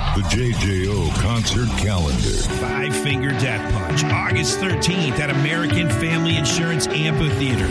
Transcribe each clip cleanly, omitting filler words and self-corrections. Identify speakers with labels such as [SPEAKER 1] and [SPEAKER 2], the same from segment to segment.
[SPEAKER 1] The JJO Concert Calendar.
[SPEAKER 2] Five Finger Death Punch, August 13th at American Family Insurance Amphitheater.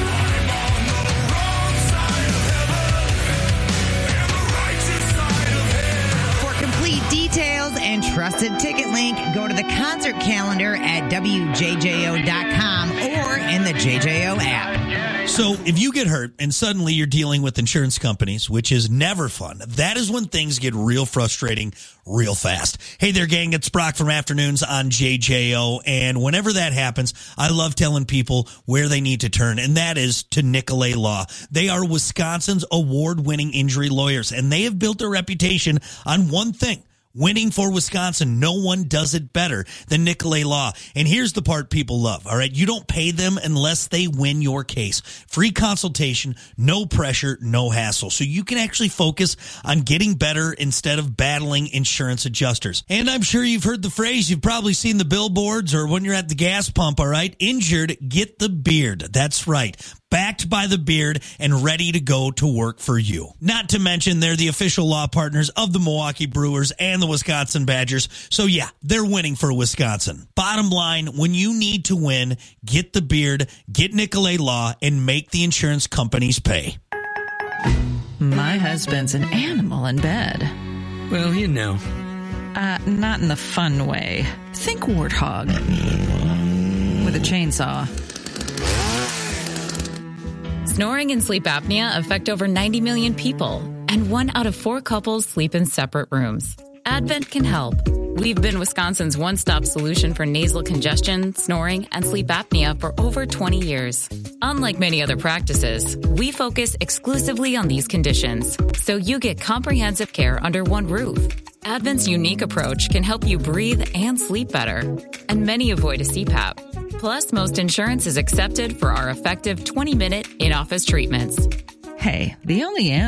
[SPEAKER 3] For complete details and trusted ticket link, go to the concert calendar at WJJO.com or in the JJO app.
[SPEAKER 4] So if you get hurt and suddenly you're dealing with insurance companies, which is never fun, that is when things get real frustrating real fast. Hey there, gang. It's Brock from Afternoons on JJO. And whenever that happens, I love telling people where they need to turn, and that is to Nicolay Law. They are Wisconsin's award-winning injury lawyers, and they have built a reputation on one thing: winning for Wisconsin. No one does it better than Nicolay Law. And here's the part people love, all right? You don't pay them unless they win your case. Free consultation, no pressure, no hassle. So you can actually focus on getting better instead of battling insurance adjusters. And I'm sure you've heard the phrase, you've probably seen the billboards or when you're at the gas pump, all right? Injured, get the beard. That's right. Backed by the beard and ready to go to work for you. Not to mention, they're the official law partners of the Milwaukee Brewers and the Wisconsin Badgers. So yeah, they're winning for Wisconsin. Bottom line, when you need to win, get the beard, get Nicolay Law, and make the insurance companies pay.
[SPEAKER 5] My husband's an animal in bed.
[SPEAKER 6] Well, you know.
[SPEAKER 5] Not in the fun way. Think warthog. With a chainsaw.
[SPEAKER 7] Snoring and sleep apnea affect over 90 million people, and 1 out of 4 couples sleep in separate rooms. Advent can help. We've been Wisconsin's one-stop solution for nasal congestion, snoring, and sleep apnea for over 20 years. Unlike many other practices, we focus exclusively on these conditions, so you get comprehensive care under one roof. Advent's unique approach can help you breathe and sleep better, and many avoid a CPAP. Plus, most insurance is accepted for our effective 20-minute in-office treatments.
[SPEAKER 5] Hey, the only